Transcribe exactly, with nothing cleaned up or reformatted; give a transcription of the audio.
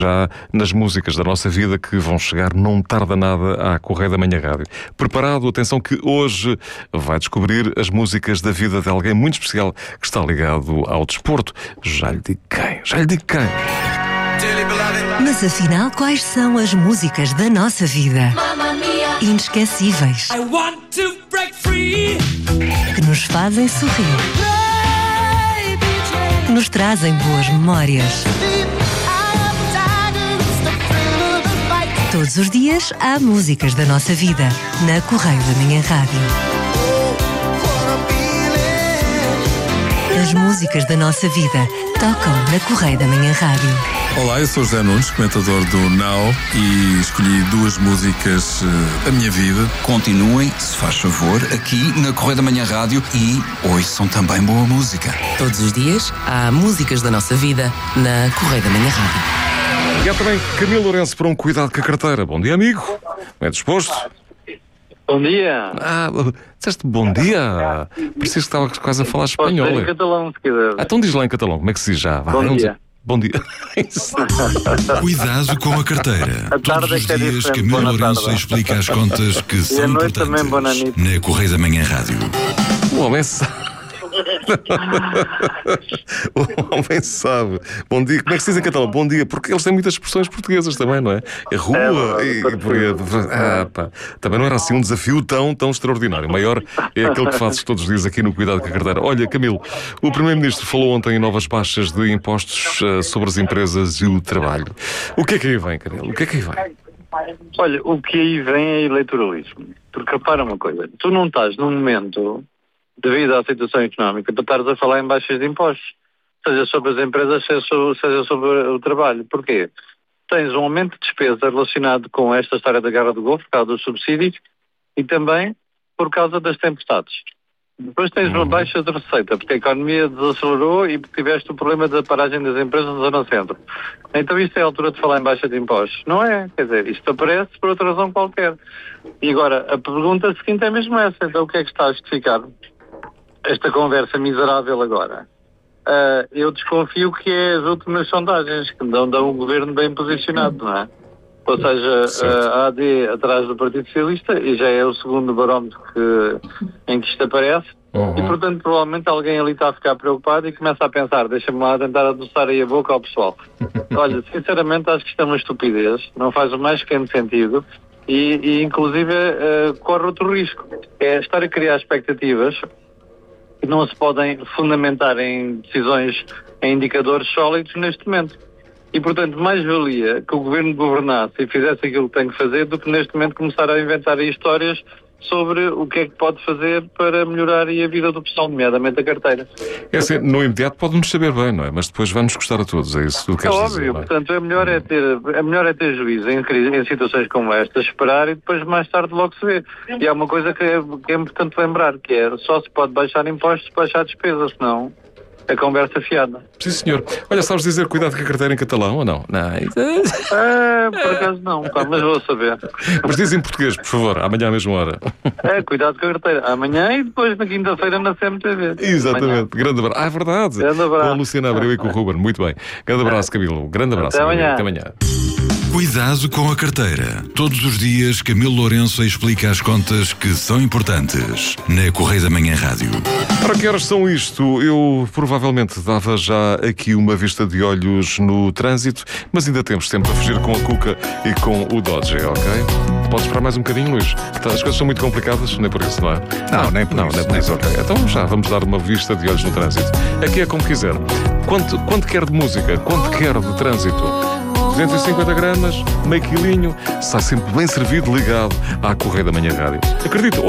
já nas músicas da nossa vida que vão chegar não tarda nada à Correia da Manhã Rádio. Preparado? Atenção que hoje vai descobrir as músicas da vida de alguém muito especial que está ligado ao desporto. Já lhe digo quem, já lhe digo quem. Mas afinal, quais são as músicas da nossa vida? Inesquecíveis. Que nos fazem sorrir. Que nos trazem boas memórias. Todos os dias há músicas da nossa vida na Correia da Manhã Rádio. As músicas da nossa vida tocam na Correia da Manhã Rádio. Olá, eu sou José Nunes, comentador do Now, e escolhi duas músicas uh, da minha vida. Continuem, se faz favor, aqui na Correia da Manhã Rádio e ouçam também boa música. Todos os dias há músicas da nossa vida na Correia da Manhã Rádio. E há também Camilo Lourenço para um cuidado com a carteira. Bom dia, amigo. Bem disposto? Bom dia. Ah, disseste bom dia. Parecia que estava quase a falar espanhol. Em catalão, se quiser. Ah, então diz lá em catalão, como é que se diz já? Vai, Bom vamos dia. A... Bom dia. Cuidado com a carteira. A Todos tarde é os que é dias, diferente. Camilo Boa Lourenço tarde. explica as contas que são a noite também, boa importantes noite. na Correia da Manhã Rádio. O homem sabe. O homem sabe. Bom dia. Como é que se diz em catalão? Bom dia. Porque eles têm muitas expressões portuguesas também, não é? É rua É, e, e por aí. Ah, pá. Também não era assim um desafio tão, tão extraordinário. O maior é aquele que fazes todos os dias aqui no Cuidado com a Carteira. Olha, Camilo, o Primeiro-Ministro falou ontem em novas baixas de impostos uh, sobre as empresas e o trabalho. O que é que aí vem, Camilo? O que é que aí vem? Olha, o que aí vem é eleitoralismo. Porque repara uma coisa, tu não estás num momento, devido à situação económica, para estares a falar em baixas de impostos, seja sobre as empresas, seja sobre, seja sobre o trabalho. Porquê? Tens um aumento de despesa relacionado com esta história da Guerra do Golfo, por causa dos subsídios, e também por causa das tempestades. Depois tens uma baixa de receita, porque a economia desacelerou e porque tiveste o problema da paragem das empresas na Zona Centro. Então isto é a altura de falar em baixa de impostos. Não é? Quer dizer, isto aparece por outra razão qualquer. E agora, a pergunta seguinte é mesmo essa. Então o que é que está a justificar esta conversa miserável agora? Uh, eu desconfio que é as últimas sondagens que dão, dão um governo bem posicionado, não é? Ou seja, a A D atrás do Partido Socialista, e já é o segundo barómetro que, em que isto aparece, uhum. E portanto provavelmente alguém ali está a ficar preocupado e começa a pensar, deixa-me lá tentar adoçar aí a boca ao pessoal. Olha, sinceramente acho que isto é uma estupidez, não faz o mais pequeno sentido e, e inclusive uh, corre outro risco, é estar a criar expectativas que não se podem fundamentar em decisões, em indicadores sólidos neste momento. E, portanto, mais valia que o governo governasse e fizesse aquilo que tem que fazer do que neste momento começar a inventar aí histórias sobre o que é que pode fazer para melhorar aí a vida do pessoal, nomeadamente a carteira. É assim, no imediato pode-nos saber bem, não é? Mas depois vai-nos custar a todos, é isso que tu É queres óbvio, dizer, não é? portanto, é melhor é ter, é melhor é ter juízo em, crise, em situações como esta, esperar e depois mais tarde logo se vê. E há uma coisa que é, que é importante lembrar, que é só se pode baixar impostos se baixar despesas, senão a conversa fiada. Sim, senhor. Olha, sabes dizer cuidado com a carteira em catalão ou não? Não. É, por acaso não, pá, mas vou saber. Mas diz em português, por favor, amanhã à mesma hora. É, cuidado com a carteira. Amanhã e depois na quinta-feira na C M T V. Exatamente. Amanhã. Grande abraço. Ah, é verdade. Grande abraço. Com a Luciana Abreu e com o Ruben. Muito bem. Grande abraço, Camilo. Grande abraço. Até amanhã. Até amanhã. Cuidado com a carteira. Todos os dias, Camilo Lourenço explica as contas que são importantes na Correia da Manhã Rádio. Para que horas são isto? Eu provavelmente dava já aqui uma vista de olhos no trânsito, mas ainda temos tempo para fugir com a Cuca e com o Dodge, ok? Podes esperar mais um bocadinho, Luís? As coisas são muito complicadas, nem por isso, não é? Não, nem por não, isso, nem por nem isso, por ok. Então já vamos dar uma vista de olhos no trânsito. Aqui é como quiser. Quanto, quanto quer de música, quanto quer de trânsito? duzentos e cinquenta gramas, meio quilinho, está sempre bem servido, ligado à Correia da Manhã Rádio. Acredito,